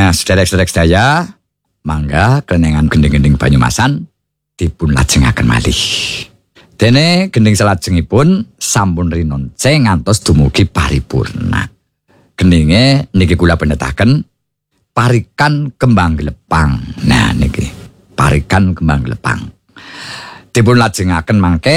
Nah, sederek-sederek sedaya, mangga kenengan gending-gending Banyumasan dipun lajengaken malih. Dene gending salajengipun sampun rinonceng ngantos dumugi paripurna. Gendinge niki kula pendhetaken Parikan Kembang Glepang. Nah niki Parikan Kembang Glepang. Dipun lajengaken mangke